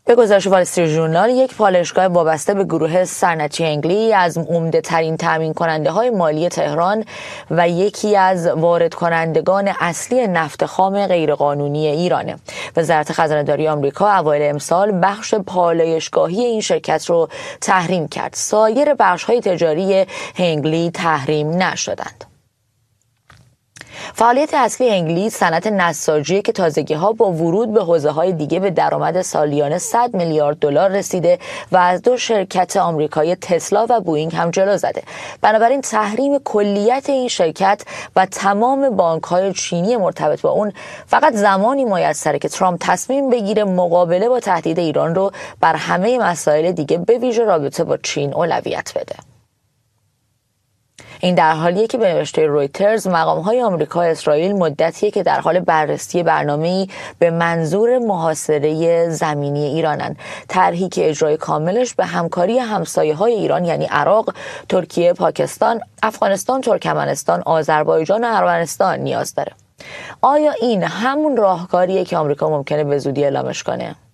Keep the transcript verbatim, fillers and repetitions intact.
به گزارش وال استریت ژورنال، یک پالایشگاه وابسته به گروه سرنچی هنگلی از عمده ترین تامین کننده های مالی تهران و یکی از وارد کنندگان اصلی نفت خام غیرقانونی ایرانه. وزارت خزانه داری آمریکا اوایل امسال بخش پالایشگاهی این شرکت رو تحریم کرد. سایر بخش های تجاری هنگلی تحریم نشدند. فعالیت اصلی هنگلی صنعت نساجی که تازگی‌ها با ورود به حوزه‌های دیگه به درآمد سالیانه صد میلیارد دلار رسیده و از دو شرکت آمریکایی تسلا و بوئینگ هم جلو زده. بنابراین تحریم کلیت این شرکت و تمام بانک‌های چینی مرتبط با اون فقط زمانی میسره که ترامپ تصمیم بگیره مقابله با تهدید ایران رو بر همه مسائل دیگه به ویژه رابطه با چین اولویت بده. این در حالیه که به نوشته رویترز مقام‌های آمریکا و اسرائیل مدتیه که در حال بررسی برنامه‌ای به منظور محاصره زمینی ایرانن. طرحی که اجرای کاملش به همکاری همسایه‌های ایران یعنی عراق، ترکیه، پاکستان، افغانستان، ترکمنستان، آذربایجان و ارمنستان نیاز داره. آیا این همون راهکاریه که آمریکا ممکنه به زودی اعلامش کنه؟